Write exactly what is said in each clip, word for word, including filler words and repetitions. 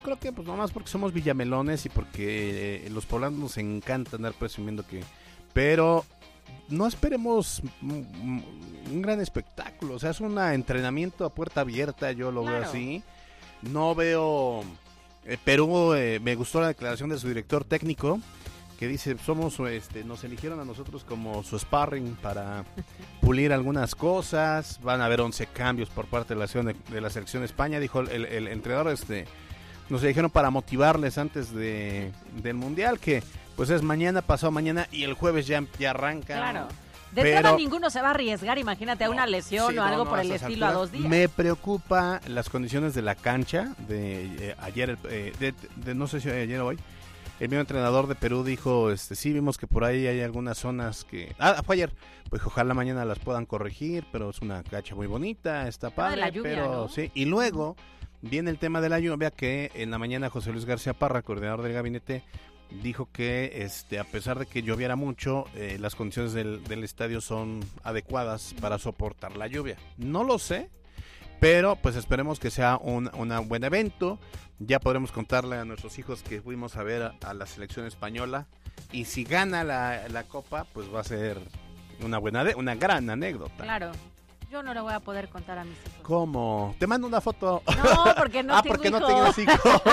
Creo que pues nomás porque somos villamelones y porque eh, los poblanos nos encanta andar presumiendo que... Pero no esperemos un, un gran espectáculo, o sea, es un entrenamiento a puerta abierta, yo lo claro. veo así. No veo... Eh, Perú, eh, me gustó la declaración de su director técnico, que dice, somos, este, nos eligieron a nosotros como su sparring para pulir algunas cosas, van a haber once cambios por parte de la selección de, de la selección de España, dijo el, el, el entrenador, este, nos eligieron para motivarles antes de del Mundial, que pues es mañana, pasado mañana, y el jueves ya, ya arranca. Claro. De pero, entrada ninguno se va a arriesgar, imagínate, a no, una lesión sí, o algo no, no, por el estilo alturas. A dos días. Me preocupa las condiciones de la cancha, de eh, ayer, eh, de, de, no sé si ayer o hoy, el mismo entrenador de Perú dijo, este, sí vimos que por ahí hay algunas zonas que... Ah, fue ayer, pues ojalá mañana las puedan corregir, pero es una cancha muy bonita, está padre, la lluvia, pero ¿no? sí, y luego viene el tema de la lluvia, que en la mañana José Luis García Parra, coordinador del gabinete, dijo que este a pesar de que lloviera mucho, eh, las condiciones del, del estadio son adecuadas para soportar la lluvia. No lo sé, pero pues esperemos que sea un, un buen evento. Ya podremos contarle a nuestros hijos que fuimos a ver a, a la selección española, y si gana la, la copa, pues va a ser una buena, una gran anécdota. Claro. Yo no le voy a poder contar a mis hijos. ¿Cómo? Te mando una foto. No, porque no ah, tengo porque hijo. no tienes hijos.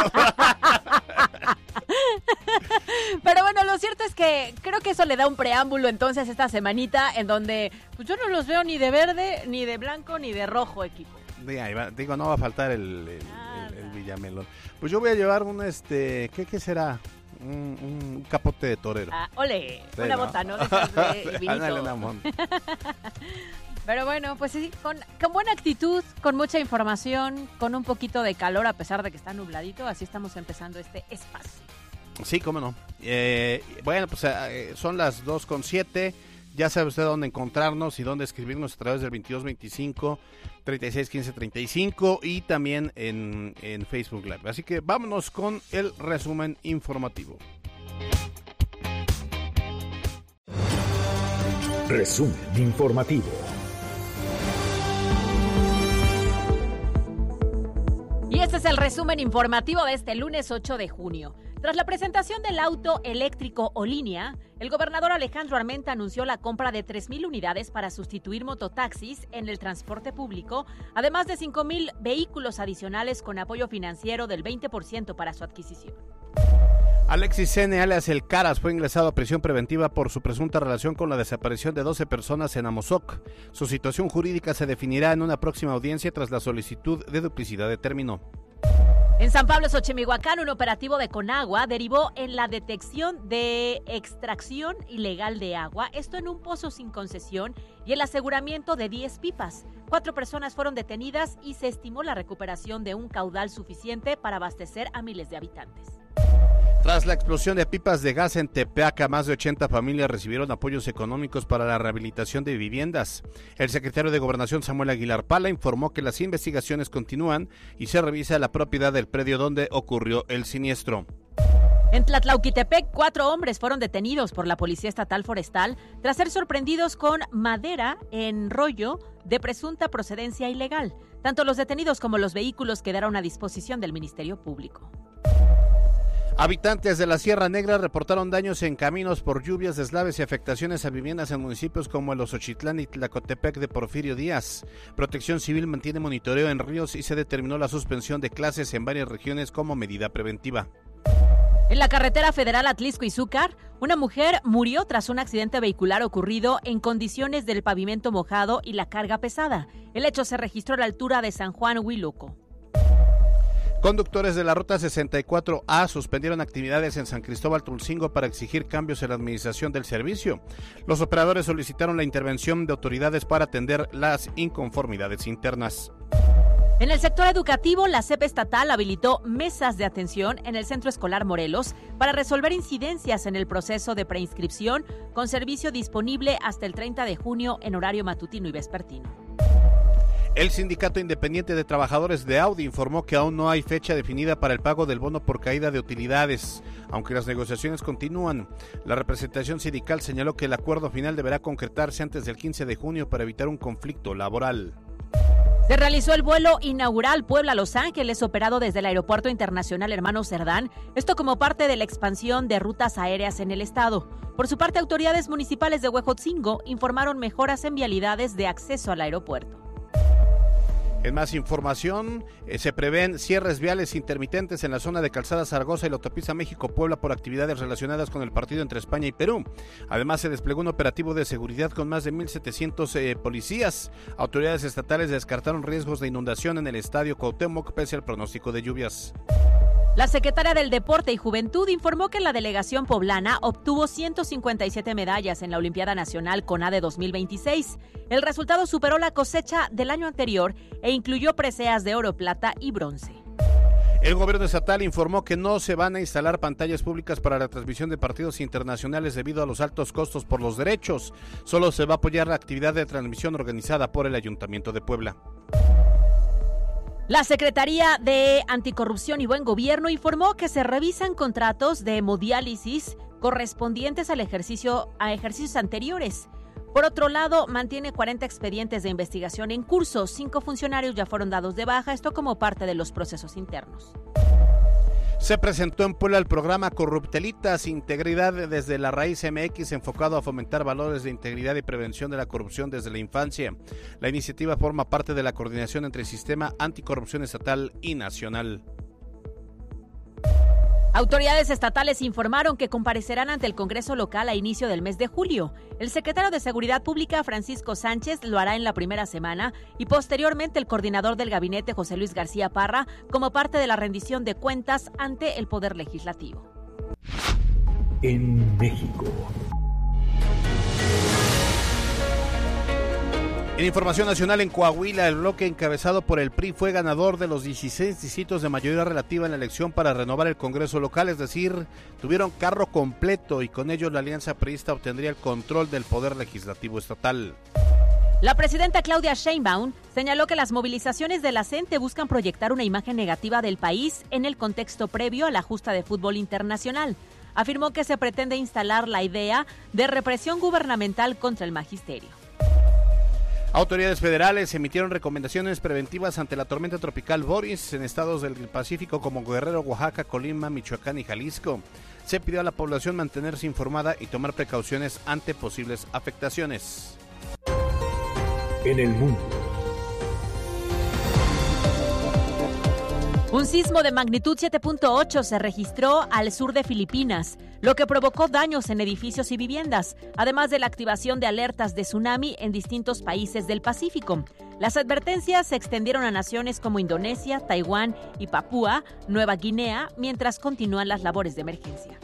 Pero bueno, lo cierto es que creo que eso le da un preámbulo entonces esta semanita en donde pues yo no los veo ni de verde, ni de blanco, ni de rojo, equipo. Digo, no va a faltar el, el, el, el Villamelón. Pues yo voy a llevar un, este, ¿qué, qué será? Un, un capote de torero. Ah, ole, sí, una ¿no? bota, ¿no? De esas de vinito. Pero bueno, pues sí, con, con buena actitud, con mucha información, con un poquito de calor a pesar de que está nubladito, así estamos empezando este espacio. Sí, cómo no. Eh, bueno, pues eh, son las dos con siete. Ya sabe usted dónde encontrarnos y dónde escribirnos a través del veintidós veinticinco, treinta y seis quince treinta y cinco y también en, en Facebook Live. Así que vámonos con el resumen informativo. Resumen informativo. Y este es el resumen informativo de este lunes ocho de junio. Tras la presentación del auto eléctrico o línea, el gobernador Alejandro Armenta anunció la compra de tres mil unidades para sustituir mototaxis en el transporte público, además de cinco mil vehículos adicionales con apoyo financiero del veinte por ciento para su adquisición. Alexis N., alias El Caras, fue ingresado a prisión preventiva por su presunta relación con la desaparición de doce personas en Amozoc. Su situación jurídica se definirá en una próxima audiencia tras la solicitud de duplicidad de término. En San Pablo, Xochimihuacán, un operativo de Conagua derivó en la detección de extracción ilegal de agua, esto en un pozo sin concesión, y el aseguramiento de diez pipas. Cuatro personas fueron detenidas y se estimó la recuperación de un caudal suficiente para abastecer a miles de habitantes. Tras la explosión de pipas de gas en Tepeaca, más de ochenta familias recibieron apoyos económicos para la rehabilitación de viviendas. El secretario de Gobernación, Samuel Aguilar Pala, informó que las investigaciones continúan y se revisa la propiedad del predio donde ocurrió el siniestro. En Tlatlauquitepec, cuatro hombres fueron detenidos por la Policía Estatal Forestal tras ser sorprendidos con madera en rollo de presunta procedencia ilegal. Tanto los detenidos como los vehículos quedaron a disposición del Ministerio Público. Habitantes de la Sierra Negra reportaron daños en caminos por lluvias, deslaves y afectaciones a viviendas en municipios como el Ozochitlán y Tlacotepec de Porfirio Díaz. Protección Civil mantiene monitoreo en ríos y se determinó la suspensión de clases en varias regiones como medida preventiva. En la carretera federal Atlixco-Izúcar, una mujer murió tras un accidente vehicular ocurrido en condiciones del pavimento mojado y la carga pesada. El hecho se registró a la altura de San Juan Huiluco. Conductores de la Ruta sesenta y cuatro A suspendieron actividades en San Cristóbal Tulcingo para exigir cambios en la administración del servicio. Los operadores solicitaron la intervención de autoridades para atender las inconformidades internas. En el sector educativo, la C E P estatal habilitó mesas de atención en el Centro Escolar Morelos para resolver incidencias en el proceso de preinscripción, con servicio disponible hasta el treinta de junio en horario matutino y vespertino. El Sindicato Independiente de Trabajadores de Audi informó que aún no hay fecha definida para el pago del bono por caída de utilidades, aunque las negociaciones continúan. La representación sindical señaló que el acuerdo final deberá concretarse antes del quince de junio para evitar un conflicto laboral. Se realizó el vuelo inaugural Puebla-Los Ángeles, operado desde el Aeropuerto Internacional Hermano Cerdán, esto como parte de la expansión de rutas aéreas en el estado. Por su parte, autoridades municipales de Huejotzingo informaron mejoras en vialidades de acceso al aeropuerto. En más información, eh, se prevén cierres viales intermitentes en la zona de Calzada Zaragoza y la autopista México-Puebla por actividades relacionadas con el partido entre España y Perú. Además, se desplegó un operativo de seguridad con más de mil setecientos eh, policías. Autoridades estatales descartaron riesgos de inundación en el estadio Cuauhtémoc pese al pronóstico de lluvias. La secretaria del Deporte y Juventud informó que la delegación poblana obtuvo ciento cincuenta y siete medallas en la Olimpiada Nacional CONADE dos mil veintiséis. El resultado superó la cosecha del año anterior e incluyó preseas de oro, plata y bronce. El gobierno estatal informó que no se van a instalar pantallas públicas para la transmisión de partidos internacionales debido a los altos costos por los derechos. Solo se va a apoyar la actividad de transmisión organizada por el Ayuntamiento de Puebla. La Secretaría de Anticorrupción y Buen Gobierno informó que se revisan contratos de hemodiálisis correspondientes al ejercicio a ejercicios anteriores. Por otro lado, mantiene cuarenta expedientes de investigación en curso. Cinco funcionarios ya fueron dados de baja, esto como parte de los procesos internos. Se presentó en Puebla el programa Corruptelitas, Integridad desde la Raíz M X, enfocado a fomentar valores de integridad y prevención de la corrupción desde la infancia. La iniciativa forma parte de la coordinación entre el Sistema Anticorrupción Estatal y Nacional. Autoridades estatales informaron que comparecerán ante el Congreso local a inicio del mes de julio. El secretario de Seguridad Pública, Francisco Sánchez, lo hará en la primera semana y posteriormente el coordinador del gabinete, José Luis García Parra, como parte de la rendición de cuentas ante el Poder Legislativo. En México. En información nacional, en Coahuila, el bloque encabezado por el P R I fue ganador de los dieciséis distritos de mayoría relativa en la elección para renovar el Congreso local, es decir, tuvieron carro completo y con ello la alianza priista obtendría el control del Poder Legislativo estatal. La presidenta Claudia Sheinbaum señaló que las movilizaciones de la C E N T E buscan proyectar una imagen negativa del país en el contexto previo a la justa de fútbol internacional. Afirmó que se pretende instalar la idea de represión gubernamental contra el magisterio. Autoridades federales emitieron recomendaciones preventivas ante la tormenta tropical Boris en estados del Pacífico como Guerrero, Oaxaca, Colima, Michoacán y Jalisco. Se pidió a la población mantenerse informada y tomar precauciones ante posibles afectaciones. En el mundo. Un sismo de magnitud siete punto ocho se registró al sur de Filipinas, lo que provocó daños en edificios y viviendas, además de la activación de alertas de tsunami en distintos países del Pacífico. Las advertencias se extendieron a naciones como Indonesia, Taiwán y Papúa Nueva Guinea, mientras continúan las labores de emergencia.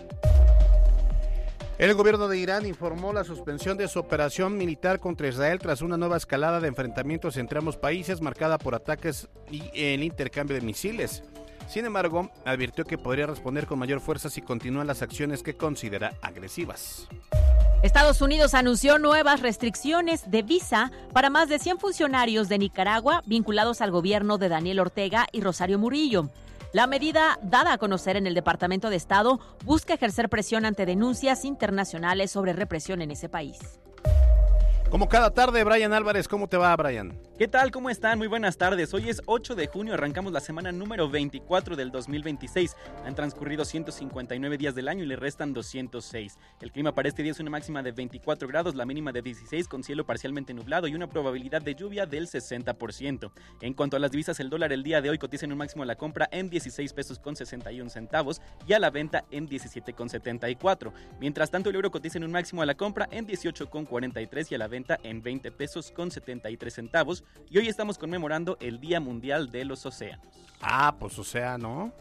El gobierno de Irán informó la suspensión de su operación militar contra Israel tras una nueva escalada de enfrentamientos entre ambos países marcada por ataques y el intercambio de misiles. Sin embargo, advirtió que podría responder con mayor fuerza si continúan las acciones que considera agresivas. Estados Unidos anunció nuevas restricciones de visa para más de cien funcionarios de Nicaragua vinculados al gobierno de Daniel Ortega y Rosario Murillo. La medida, dada a conocer en el Departamento de Estado, busca ejercer presión ante denuncias internacionales sobre represión en ese país. Como cada tarde, Brian Álvarez, ¿cómo te va, Brian? ¿Qué tal? ¿Cómo están? Muy buenas tardes. Hoy es ocho de junio, arrancamos la semana número veinticuatro del dos mil veintiséis. Han transcurrido ciento cincuenta y nueve días del año y le restan doscientos seis. El clima para este día es una máxima de veinticuatro grados, la mínima de dieciséis con cielo parcialmente nublado y una probabilidad de lluvia del sesenta por ciento. En cuanto a las divisas, el dólar el día de hoy cotiza en un máximo a la compra en dieciséis pesos con sesenta y un centavos y a la venta en diecisiete con setenta y cuatro. Mientras tanto, el euro cotiza en un máximo a la compra en dieciocho con cuarenta y tres y a la venta en veinte pesos con setenta y tres centavos. Y hoy estamos conmemorando el Día Mundial de los Océanos. Ah, pues océano.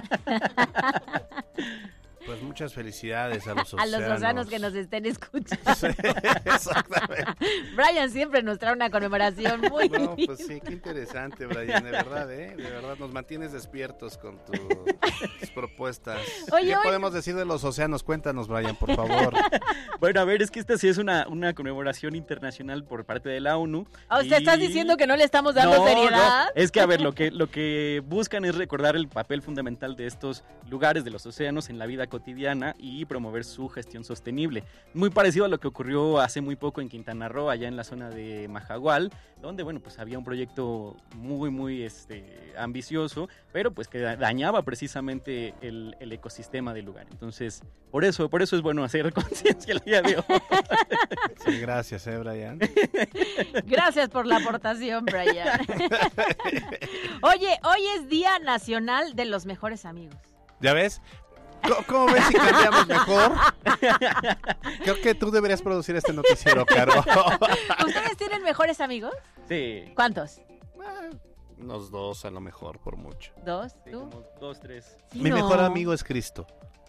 Pues muchas felicidades a los océanos. A los océanos que nos estén escuchando. Sí, exactamente. Brian siempre nos trae una conmemoración muy No, linda. pues sí, qué interesante, Brian, de verdad, ¿eh? De verdad, nos mantienes despiertos con tu, tus propuestas. Oye, ¿Qué oye. podemos decir de los océanos? Cuéntanos, Brian, por favor. Bueno, a ver, es que esta sí es una, una conmemoración internacional por parte de la ONU. O sea, y- ¿estás diciendo que no le estamos dando No, seriedad? no, es que a ver, lo que, lo que buscan es recordar el papel fundamental de estos lugares, de los océanos, en la vida cotidiana cotidiana y promover su gestión sostenible. Muy parecido a lo que ocurrió hace muy poco en Quintana Roo, allá en la zona de Majagual, donde, bueno, pues había un proyecto muy, muy este, ambicioso, pero pues que dañaba precisamente el, el ecosistema del lugar. Entonces, por eso, por eso es bueno hacer conciencia el día de hoy. Sí, gracias, eh, Brian. Gracias por la aportación, Brian. Oye, hoy es Día Nacional de los Mejores Amigos. ¿Ya ves? ¿Cómo, cómo ves si cambiamos mejor? Creo que tú deberías producir este noticiero, Caro. ¿Ustedes tienen mejores amigos? Sí. ¿Cuántos? Eh, unos dos a lo mejor, por mucho. ¿Dos? Sí, ¿Tú? como dos, tres. Sí, Mi no. mejor amigo es Cristo.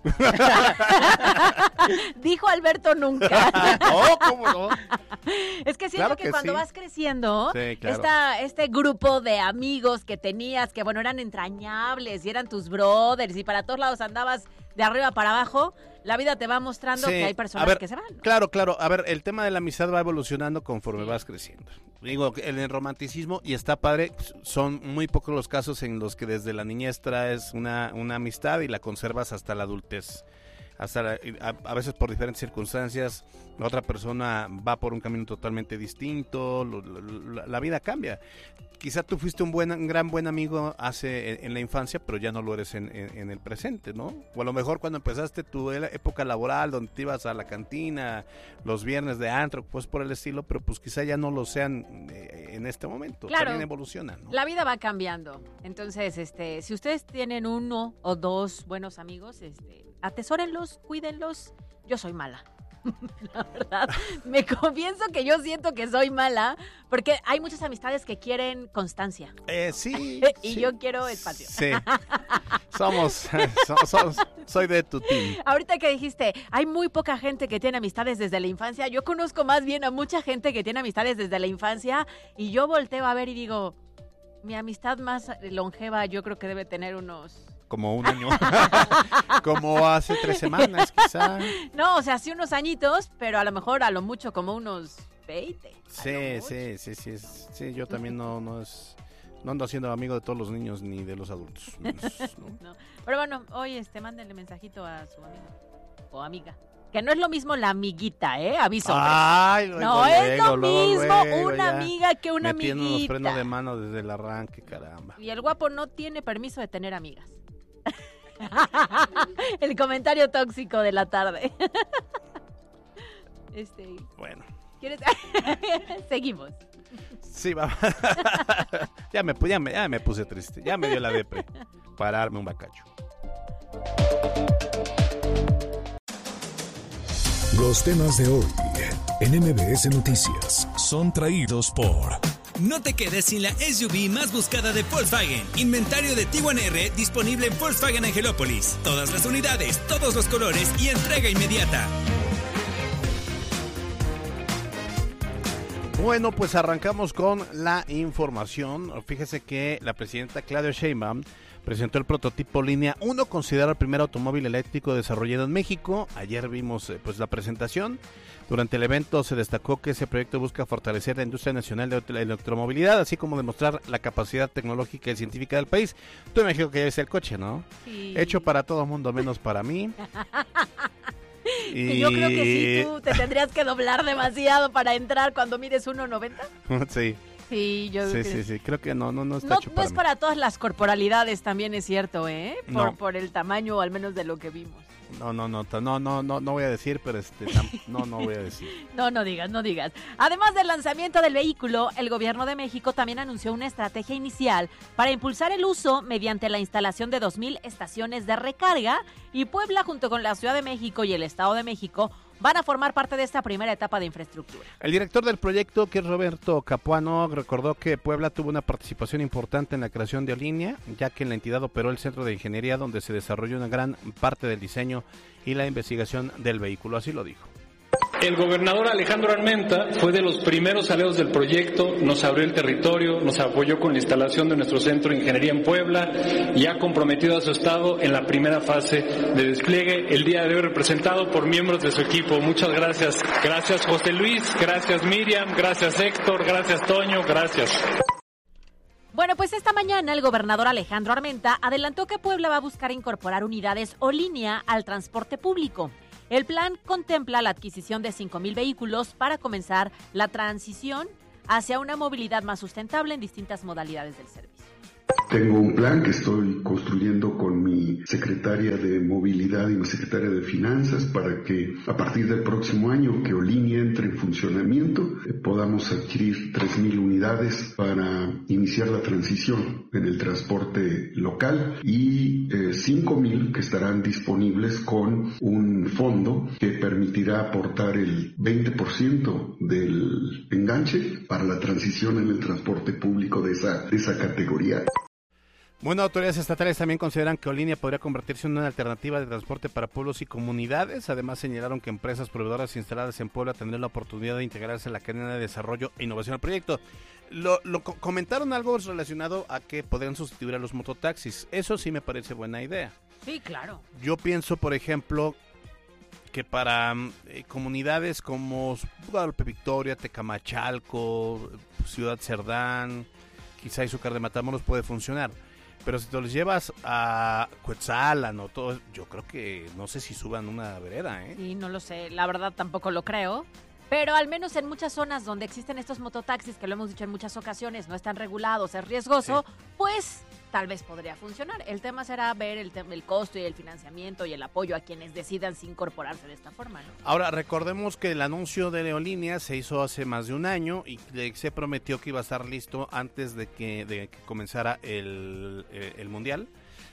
Dijo Alberto nunca. No, ¿cómo no? Es que siento Claro que, que cuando sí. vas creciendo, Sí, claro. esta, este grupo de amigos que tenías, que bueno, eran entrañables y eran tus brothers y para todos lados andabas de arriba para abajo, la vida te va mostrando Sí, que hay a personas ver, que se van, ¿no? Claro, claro. A ver, el tema de la amistad va evolucionando conforme Sí. vas creciendo. Digo, en el romanticismo, y está padre, son muy pocos los casos en los que desde la niñez traes una, una amistad y la conservas hasta la adultez. Hasta la- a, a veces por diferentes circunstancias, la otra persona va por un camino totalmente distinto, lo- lo- la, la vida cambia. Quizá tú fuiste un buen, un gran buen amigo hace en, en la infancia, pero ya no lo eres en, en- en el presente, ¿no? O a lo mejor cuando empezaste tu e- época laboral, donde te ibas a la cantina, los viernes de antro, pues por el estilo, pero pues quizá ya no lo sean eh, en este momento. Claro. También evolucionan, ¿no? La vida va cambiando. Entonces, este, si ustedes tienen uno o dos buenos amigos, este, atesórenlos, cuídenlos. Yo soy mala. La verdad, me confieso que yo siento que soy mala porque hay muchas amistades que quieren constancia Eh, sí. y sí. yo quiero espacio. Sí. Somos, so- so- soy de tu team. Ahorita que dijiste, hay muy poca gente que tiene amistades desde la infancia. Yo conozco más bien a mucha gente que tiene amistades desde la infancia y yo volteo a ver y digo, mi amistad más longeva yo creo que debe tener unos... Como un año. Como hace tres semanas, quizá. No, o sea, sí unos añitos, pero a lo mejor a lo mucho como unos veinte. a lo Sí, mucho. sí, sí, sí, es- sí, yo también no, no es, no ando siendo amigo de todos los niños ni de los adultos. ¿no? No. Pero bueno, hoy este, mándenle mensajito a su amigo o amiga. Que no es lo mismo la amiguita, ¿eh? Aviso. hombre. Ay, luego, no es luego, lo luego, mismo luego, una ya amiga que una metiendo los frenos de amiguita. mano desde el arranque, caramba. Y el guapo no tiene permiso de tener amigas. El comentario tóxico de la tarde. Este, Bueno, ¿quieres? Seguimos. sí, va. ya, me, pu- ya, me, ya me puse triste, ya me dio la depre. Pararme un bacacho. Los temas de hoy en M B S Noticias son traídos por... No te quedes sin la S U V más buscada de Volkswagen. Inventario de Tiguan R disponible en Volkswagen Angelópolis. Todas las unidades, todos los colores y entrega inmediata. Bueno, pues arrancamos con la información. Fíjese que la presidenta Claudia Sheinbaum presentó el prototipo Línea uno, considerado el primer automóvil eléctrico desarrollado en México. Ayer vimos eh, pues la presentación. Durante el evento se destacó que ese proyecto busca fortalecer la industria nacional de la electromovilidad, así como demostrar la capacidad tecnológica y científica del país. Tú me imagino que es el coche, ¿no? Sí. Hecho para todo mundo menos para mí. Y yo creo que sí, tú te tendrías que doblar demasiado para entrar cuando mides uno noventa. sí, Sí, yo sí, creo sí, que sí, creo que no, no, no está No, hecho no para es mí. para todas las corporalidades, también es cierto, ¿eh? Por, No. por el tamaño, o al menos de lo que vimos. No, no, no, ta- no, no, no, no voy a decir, pero este, tam- no, no voy a decir. No, no digas, no digas. Además del lanzamiento del vehículo, el gobierno de México también anunció una estrategia inicial para impulsar el uso mediante la instalación de dos mil estaciones de recarga, y Puebla, junto con la Ciudad de México y el Estado de México, van a formar parte de esta primera etapa de infraestructura. El director del proyecto, que es Roberto Capuano, recordó que Puebla tuvo una participación importante en la creación de Línea, ya que en la entidad operó el centro de ingeniería donde se desarrolló una gran parte del diseño y la investigación del vehículo, así lo dijo. El gobernador Alejandro Armenta fue de los primeros aliados del proyecto, nos abrió el territorio, nos apoyó con la instalación de nuestro centro de ingeniería en Puebla y ha comprometido a su estado en la primera fase de despliegue, el día de hoy representado por miembros de su equipo. Muchas gracias. Gracias José Luis, gracias Miriam, gracias Héctor, gracias Toño, gracias. Bueno, pues esta mañana el gobernador Alejandro Armenta adelantó que Puebla va a buscar incorporar unidades o línea al transporte público. El plan contempla la adquisición de cinco mil vehículos para comenzar la transición hacia una movilidad más sustentable en distintas modalidades del servicio. Tengo un plan que estoy construyendo con mi secretaria de Movilidad y mi secretaria de Finanzas para que a partir del próximo año que Olinia entre en funcionamiento eh, podamos adquirir tres mil unidades para iniciar la transición en el transporte local y eh, cinco mil que estarán disponibles con un fondo que permitirá aportar el veinte por ciento del enganche para la transición en el transporte público de esa, de esa categoría. Bueno, autoridades estatales también consideran que Olinia podría convertirse en una alternativa de transporte para pueblos y comunidades. Además, señalaron que empresas proveedoras instaladas en Puebla tendrán la oportunidad de integrarse en la cadena de desarrollo e innovación del proyecto. Lo, lo comentaron algo relacionado a que podrían sustituir a los mototaxis. Eso sí me parece buena idea. Sí, claro. Yo pienso, por ejemplo, que para eh, comunidades como Guadalupe Victoria, Tecamachalco, Ciudad Cerdán, quizá Izúcar de Matamoros puede funcionar. Pero si te los llevas a Cuetzalan o todo, yo creo que no sé si suban una vereda, ¿eh? Sí, no lo sé, la verdad tampoco lo creo. Pero al menos en muchas zonas donde existen estos mototaxis, que lo hemos dicho en muchas ocasiones, no están regulados, es riesgoso, sí. Pues tal vez podría funcionar. El tema será ver el, te- el costo y el financiamiento y el apoyo a quienes decidan si incorporarse de esta forma, ¿no? Ahora, recordemos que el anuncio de Neolínea se hizo hace más de un año y se prometió que iba a estar listo antes de que, de que comenzara el, el, el Mundial.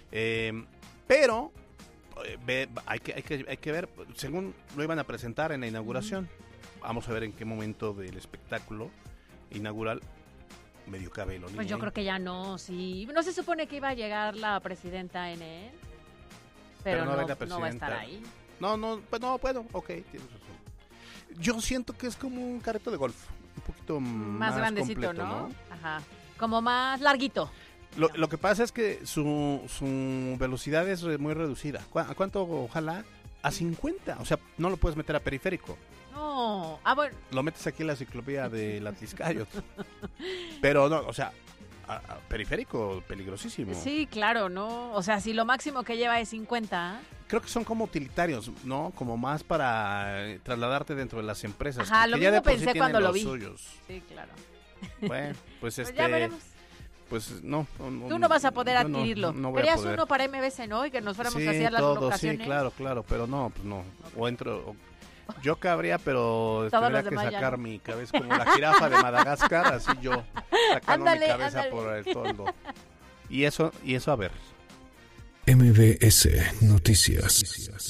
Eh, pero eh, ve, hay, que, hay, que, hay que ver, según lo iban a presentar en la inauguración. Mm. Vamos a ver en qué momento del espectáculo inaugural medio cabe el Olinia. Pues yo creo que ya no, sí. No se supone que iba a llegar la presidenta en él, pero, pero no, no, no va a estar ahí. No, no, pues no, puedo, ok, tienes razón. Yo siento que es como un carrito de golf, un poquito más, más grandecito, completo, ¿no? ¿no? Ajá, como más larguito. Lo, lo que pasa es que su, su velocidad es muy reducida. ¿A cuánto ojalá? A cincuenta, o sea, no lo puedes meter a periférico. No, ah, bueno. Lo metes aquí en la ciclovía de la Atliscayot. Pero no, o sea, a, a periférico peligrosísimo. Sí, claro, ¿no? O sea, si lo máximo que lleva es cincuenta. Creo que son como utilitarios, ¿no? Como más para eh, trasladarte dentro de las empresas. Ajá, que, lo que mismo pensé sí cuando lo vi. Suyos. Sí, claro. Bueno, pues, pues este... ya veremos. Pues no, no. Tú no vas a poder adquirirlo. No, no Querías poder. uno para M B C, ¿no? Y que nos fuéramos sí, así a las todo, locaciones. Sí, claro, claro, pero no, pues no. O entro... O, yo cabría, pero todos tendría que sacar no. mi cabeza como la jirafa de Madagascar, así yo sacando ándale, mi cabeza ándale. por el toldo. Y eso, y eso a ver. M B S Noticias.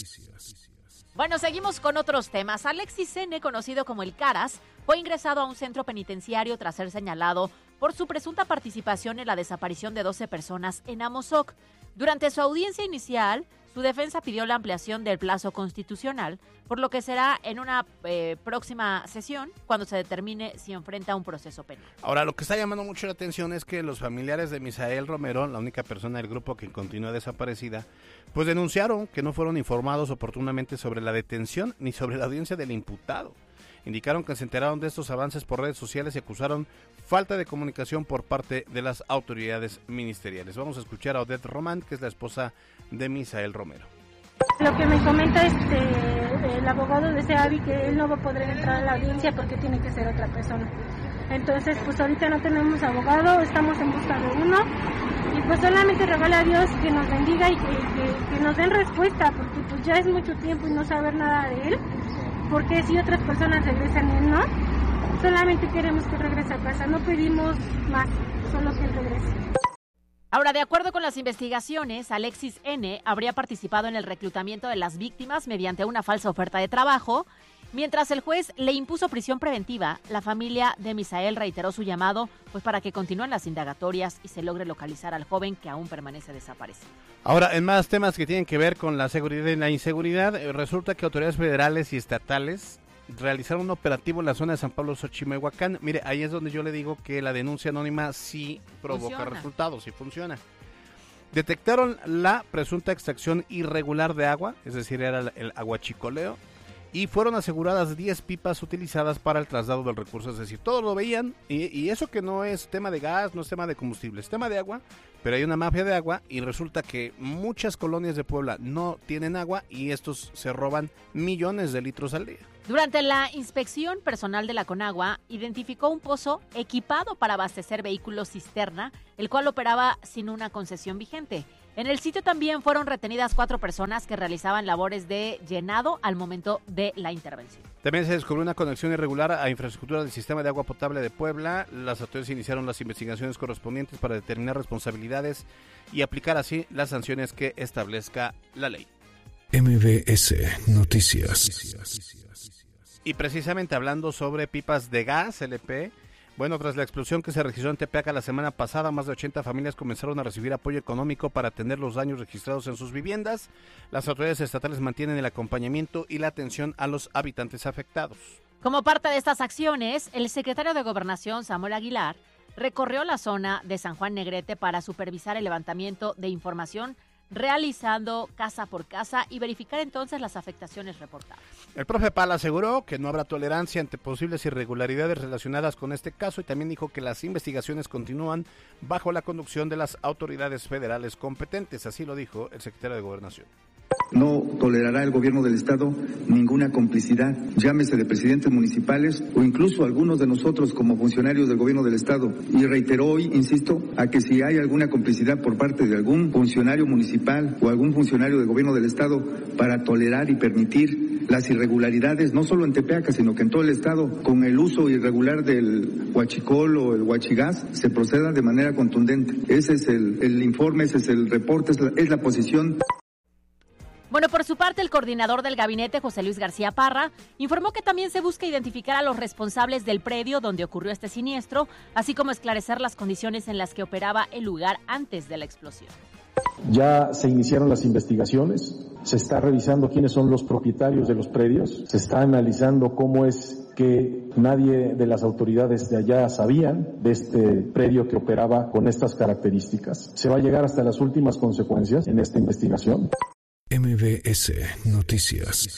Bueno, seguimos con otros temas. Alexis N., conocido como el Caras, fue ingresado a un centro penitenciario tras ser señalado por su presunta participación en la desaparición de doce personas en Amozoc. Durante su audiencia inicial, su defensa pidió la ampliación del plazo constitucional, por lo que será en una eh, próxima sesión cuando se determine si enfrenta un proceso penal. Ahora, lo que está llamando mucho la atención es que los familiares de Misael Romero, la única persona del grupo que continúa desaparecida, pues denunciaron que no fueron informados oportunamente sobre la detención ni sobre la audiencia del imputado. Indicaron que se enteraron de estos avances por redes sociales y acusaron falta de comunicación por parte de las autoridades ministeriales. Vamos a escuchar a Odette Román, que es la esposa de Misael Romero. Lo que me comenta este, el abogado de SEAVI, que él no va a poder entrar a la audiencia porque tiene que ser otra persona. Entonces, pues ahorita no tenemos abogado, estamos en busca de uno y pues solamente regale a Dios que nos bendiga y que, que, que nos den respuesta, porque pues ya es mucho tiempo y no saber nada de él. Porque si otras personas regresan y él no, solamente queremos que regrese a casa, no pedimos más, solo que él regrese. Ahora, de acuerdo con las investigaciones, Alexis N. habría participado en el reclutamiento de las víctimas mediante una falsa oferta de trabajo. Mientras el juez le impuso prisión preventiva, la familia de Misael reiteró su llamado pues para que continúen las indagatorias y se logre localizar al joven que aún permanece desaparecido. Ahora, en más temas que tienen que ver con la seguridad y la inseguridad, eh, resulta que autoridades federales y estatales realizaron un operativo en la zona de San Pablo Xochimehuacán. Mire, ahí es donde yo le digo que la denuncia anónima sí provoca funciona. resultados, sí funciona. Detectaron la presunta extracción irregular de agua, es decir, era el, el aguachicoleo, y fueron aseguradas diez pipas utilizadas para el traslado del recurso. Es decir, todos lo veían y, y eso que no es tema de gas, no es tema de combustible, es tema de agua, pero hay una mafia de agua y resulta que muchas colonias de Puebla no tienen agua y estos se roban millones de litros al día. Durante la inspección, personal de la Conagua identificó un pozo equipado para abastecer vehículos cisterna, el cual operaba sin una concesión vigente. En el sitio también fueron retenidas cuatro personas que realizaban labores de llenado al momento de la intervención. También se descubrió una conexión irregular a infraestructura del sistema de agua potable de Puebla. Las autoridades iniciaron las investigaciones correspondientes para determinar responsabilidades y aplicar así las sanciones que establezca la ley. M V S Noticias. Y precisamente hablando sobre pipas de gas L P, bueno, tras la explosión que se registró en Tepeaca la semana pasada, más de ochenta familias comenzaron a recibir apoyo económico para atender los daños registrados en sus viviendas. Las autoridades estatales mantienen el acompañamiento y la atención a los habitantes afectados. Como parte de estas acciones, el secretario de Gobernación, Samuel Aguilar, recorrió la zona de San Juan Negrete para supervisar el levantamiento de información, realizando casa por casa y verificar entonces las afectaciones reportadas. El profe Pala aseguró que no habrá tolerancia ante posibles irregularidades relacionadas con este caso y también dijo que las investigaciones continúan bajo la conducción de las autoridades federales competentes, así lo dijo el secretario de Gobernación. No tolerará el gobierno del Estado ninguna complicidad, llámese de presidentes municipales o incluso algunos de nosotros como funcionarios del gobierno del Estado. Y reiteró hoy, insisto, a que si hay alguna complicidad por parte de algún funcionario municipal o algún funcionario del gobierno del Estado para tolerar y permitir las irregularidades, no solo en Tepeaca, sino que en todo el Estado, con el uso irregular del huachicol o el huachigás, se proceda de manera contundente. Ese es el, el informe, ese es el reporte, es la, es la posición. Bueno, por su parte, el coordinador del gabinete, José Luis García Parra, informó que también se busca identificar a los responsables del predio donde ocurrió este siniestro, así como esclarecer las condiciones en las que operaba el lugar antes de la explosión. Ya se iniciaron las investigaciones, se está revisando quiénes son los propietarios de los predios, se está analizando cómo es que nadie de las autoridades de allá sabían de este predio que operaba con estas características. Se va a llegar hasta las últimas consecuencias en esta investigación. M V S Noticias.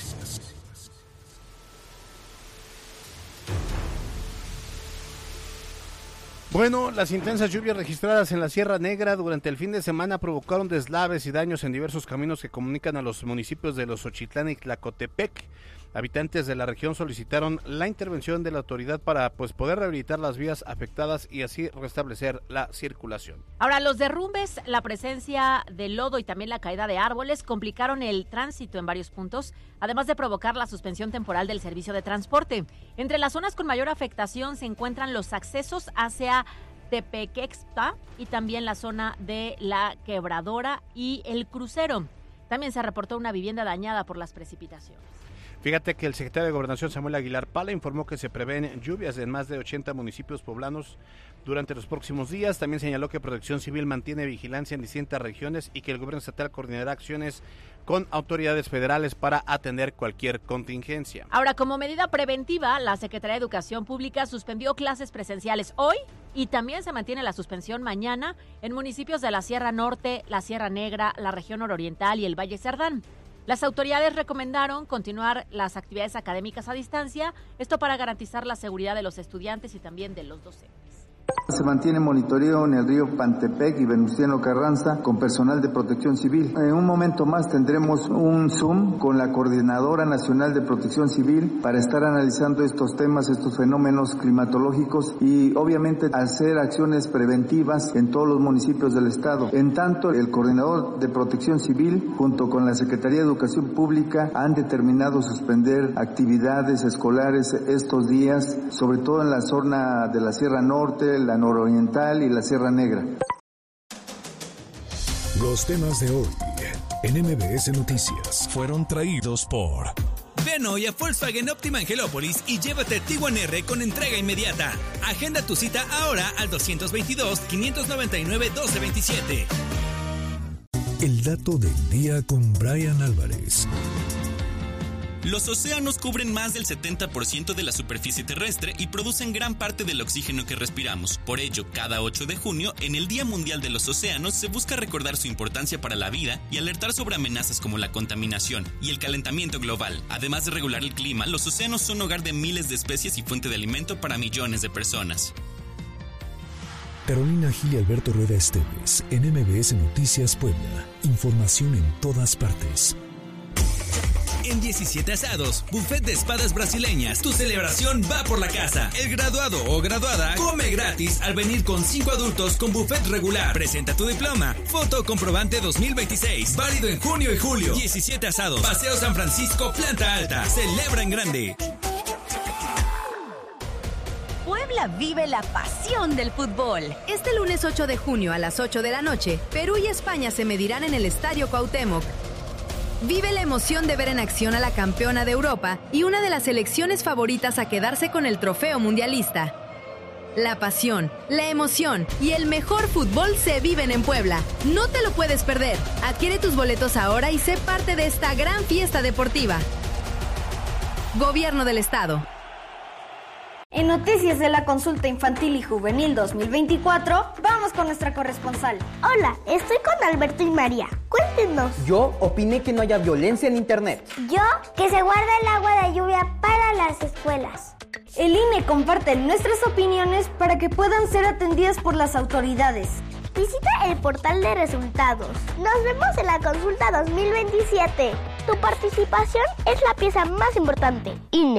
Bueno, las intensas lluvias registradas en la Sierra Negra durante el fin de semana provocaron deslaves y daños en diversos caminos que comunican a los municipios de Los Ochitlán y Tlacotepec. Habitantes de la región solicitaron la intervención de la autoridad para pues poder rehabilitar las vías afectadas y así restablecer la circulación. Ahora, los derrumbes, la presencia de lodo y también la caída de árboles complicaron el tránsito en varios puntos, además de provocar la suspensión temporal del servicio de transporte. Entre las zonas con mayor afectación se encuentran los accesos hacia Tepequexpa y también la zona de la Quebradora y el Crucero. También se reportó una vivienda dañada por las precipitaciones. Fíjate que el secretario de Gobernación, Samuel Aguilar Pala, informó que se prevén lluvias en más de ochenta municipios poblanos durante los próximos días. También señaló que Protección Civil mantiene vigilancia en distintas regiones y que el gobierno estatal coordinará acciones con autoridades federales para atender cualquier contingencia. Ahora, como medida preventiva, la Secretaría de Educación Pública suspendió clases presenciales hoy y también se mantiene la suspensión mañana en municipios de la Sierra Norte, la Sierra Negra, la región nororiental y el Valle Cerdán. Las autoridades recomendaron continuar las actividades académicas a distancia, esto para garantizar la seguridad de los estudiantes y también de los docentes. Se mantiene monitoreo en el río Pantepec y Venustiano Carranza con personal de Protección Civil. En un momento más tendremos un Zoom con la Coordinadora Nacional de Protección Civil para estar analizando estos temas, estos fenómenos climatológicos y obviamente hacer acciones preventivas en todos los municipios del estado. En tanto, el Coordinador de Protección Civil junto con la Secretaría de Educación Pública han determinado suspender actividades escolares estos días, sobre todo en la zona de la Sierra Norte, la nororiental y la Sierra Negra. Los temas de hoy en M V S Noticias fueron traídos por... Ven hoy a Volkswagen Optima Angelópolis y llévate Tiguan R con entrega inmediata. Agenda tu cita ahora al dos dos dos, cinco nueve nueve, uno dos dos siete. El dato del día con Brian Álvarez. Los océanos cubren más del setenta por ciento de la superficie terrestre y producen gran parte del oxígeno que respiramos. Por ello, cada ocho de junio, en el Día Mundial de los Océanos, se busca recordar su importancia para la vida y alertar sobre amenazas como la contaminación y el calentamiento global. Además de regular el clima, los océanos son hogar de miles de especies y fuente de alimento para millones de personas. Carolina Gil y Alberto Rueda Esteves, en M B S Noticias Puebla. Información en todas partes. En diecisiete Asados, buffet de espadas brasileñas. Tu celebración va por la casa. El graduado o graduada come gratis al venir con cinco adultos con buffet regular. Presenta tu diploma. Foto comprobante dos mil veintiséis. Válido en junio y julio. diecisiete Asados. Paseo San Francisco, planta alta. Celebra en grande. Puebla vive la pasión del fútbol. Este lunes ocho de junio a las ocho de la noche, Perú y España se medirán en el Estadio Cuauhtémoc. Vive la emoción de ver en acción a la campeona de Europa y una de las selecciones favoritas a quedarse con el trofeo mundialista. La pasión, la emoción y el mejor fútbol se viven en Puebla. No te lo puedes perder. Adquiere tus boletos ahora y sé parte de esta gran fiesta deportiva. Gobierno del Estado. En Noticias de la Consulta Infantil y Juvenil dos mil veinticuatro, vamos con nuestra corresponsal. Hola, estoy con Alberto y María. Cuéntenos. Yo opiné que no haya violencia en Internet. Yo, que se guarde el agua de lluvia para las escuelas. El I N E comparte nuestras opiniones para que puedan ser atendidas por las autoridades. Visita el portal de resultados. Nos vemos en la Consulta dos mil veintisiete. Tu participación es la pieza más importante. I N E.